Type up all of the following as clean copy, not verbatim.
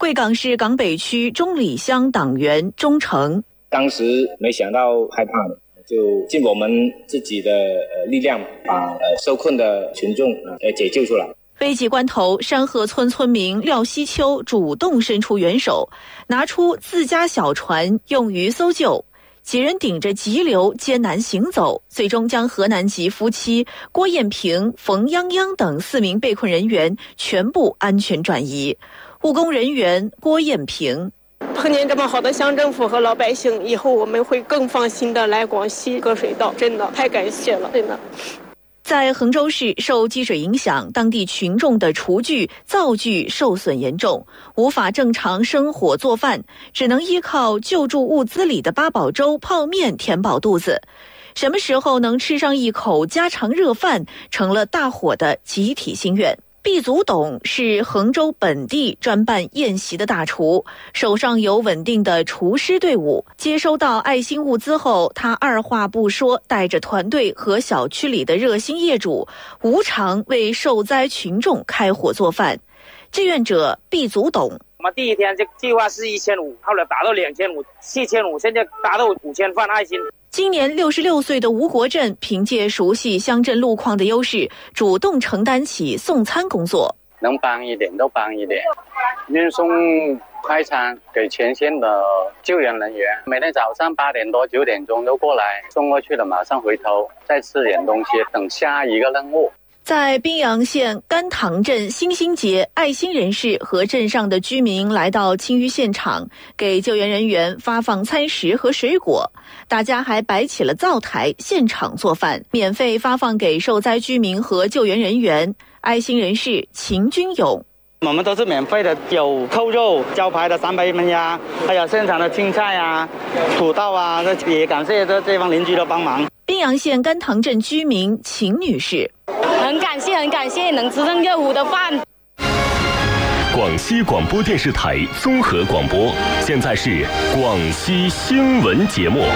贵港市港北区中里乡党员钟成， 当时没想到害怕的，就尽我们自己的力量，把受困的群众解救出来。 危急关头，山河村村民廖希秋主动伸出援手，拿出自家小船用于搜救。几人顶着急流艰难行走，最终将河南籍夫妻郭艳平、冯泱泱等4名被困人员全部安全转移。务工人员郭艳平： 碰见这么好的乡政府和老百姓，以后我们会更放心的来广西隔水道，真的太感谢了，真的。 在衡州市，受积水影响，当地群众的厨具、灶具受损严重，无法正常生火做饭，只能依靠救助物资里的八宝粥、泡面填饱肚子。什么时候能吃上一口家常热饭，成了大伙的集体心愿。毕祖董是衡州本地专办宴席的大厨，手上有稳定的厨师队伍。接收到爱心物资后，他二话不说，带着团队和小区里的热心业主，无偿为受灾群众开火做饭。志愿者毕祖董： 我们第一天这计划是1500，后来达到2500、7500，现在达到5000份爱心。 今年66岁的吴国振凭借熟悉乡镇路况的优势，主动承担起送餐工作。 能帮一点都帮一点，运送快餐给前线的救援人员，每天早上8点多9点钟都过来，送过去了马上回头再吃点东西，等下一个任务。 在宾阳县甘塘镇星星节，爱心人士和镇上的居民来到清淤现场，给救援人员发放餐食和水果。大家还摆起了灶台，现场做饭，免费发放给受灾居民和救援人员。爱心人士秦军勇： 我们都是免费的，有扣肉、招牌的3杯焖鸭，还有现场的青菜啊、土豆啊，也感谢这帮邻居的帮忙。 宾阳县甘塘镇居民秦女士： 很感谢能吃上热乎的饭。 广西广播电视台综合广播，现在是广西新闻节目。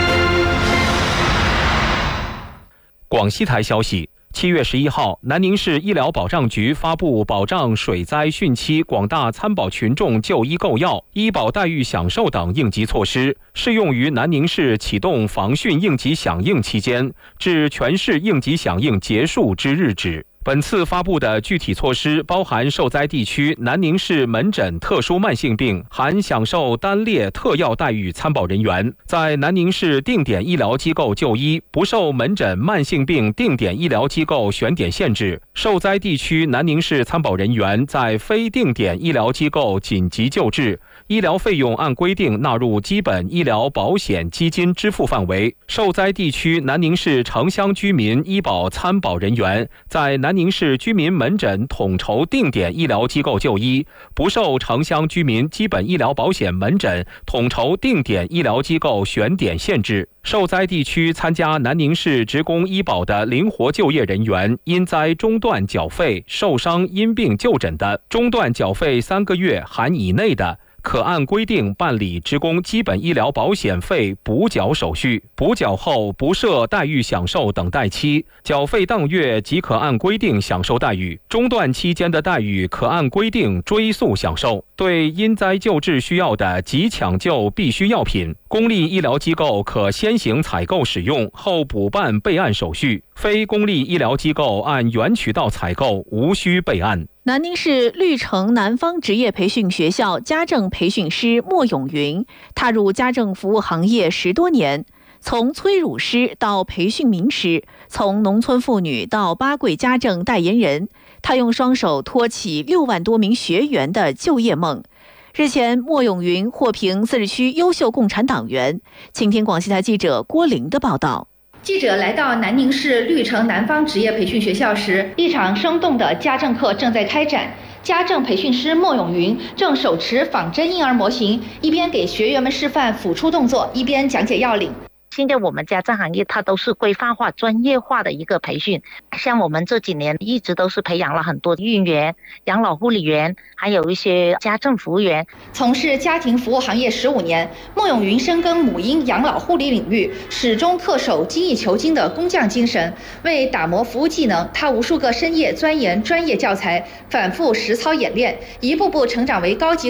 广西台消息，7月11号，南宁市医疗保障局发布保障水灾汛期广大参保群众就医购药、医保待遇享受等应急措施，适用于南宁市启动防汛应急响应期间至全市应急响应结束之日止。本次发布的具体措施包含受灾地区南宁市门诊特殊慢性病含享受单列特药待遇参保人员，在南宁市定点医疗机构就医，不受门诊慢性病定点医疗机构选点限制；受灾地区南宁市参保人员在非定点医疗机构紧急救治，医疗费用按规定纳入基本医疗保险基金支付范围；受灾地区南宁市城乡居民医保参保人员在南宁市居民门诊统筹定点医疗机构就医，不受城乡居民基本医疗保险门诊统筹定点医疗机构选点限制。受灾地区参加南宁市职工医保的灵活就业人员，因灾中断缴费、受伤因病就诊的，中断缴费3个月含以内的，可按规定办理职工基本医疗保险费补缴手续，补缴后不设待遇享受等待期，缴费当月即可按规定享受待遇，中断期间的待遇可按规定追溯享受。对因灾救治需要的急抢救必需药品，公立医疗机构可先行采购使用，后补办备案手续；非公立医疗机构按原渠道采购，无需备案。 南宁市绿城南方职业培训学校家政培训师莫永云踏入家政服务行业10多年，从催乳师到培训名师，从农村妇女到八柜家政代言人，他用双手托起6万多名学员的就业梦。日前，莫永云获评自治区优秀共产党员。请听广西台记者郭玲的报道。 记者来到南宁市绿城南方职业培训学校时，一场生动的家政课正在开展。家政培训师莫永云正手持仿真婴儿模型，一边给学员们示范抚触动作，一边讲解要领。 现在我们家政行业它都是规范化、专业化的一个培训，像我们这几年一直都是培养了很多孕员、养老护理员，还有一些家政服务员。 从事家庭服务行业15年，莫永云深耕母婴养老护理领域，始终恪守精益求精的工匠精神。为打磨服务技能，他无数个深夜钻研专业教材，反复实操演练，一步步成长为高级